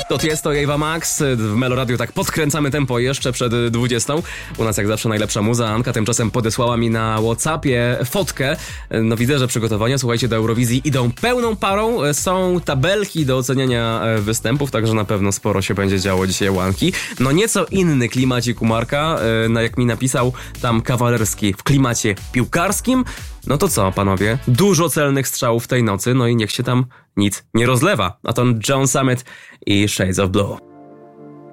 To Tiesto i Ava Max. W Meloradiu tak podkręcamy tempo jeszcze przed 20. U nas jak zawsze najlepsza muza. Anka tymczasem podesłała mi na WhatsAppie fotkę. No widzę, że przygotowania, słuchajcie, do Eurowizji idą pełną parą. Są tabelki do oceniania występów, także na pewno sporo się będzie działo dzisiaj, Łanki. No nieco inny klimacik u Marka, jak mi napisał, tam kawalerski w klimacie piłkarskim. No to co, panowie? Dużo celnych strzałów tej nocy, no i niech się tam nic nie rozlewa. A to John Summit i Shades of Blue.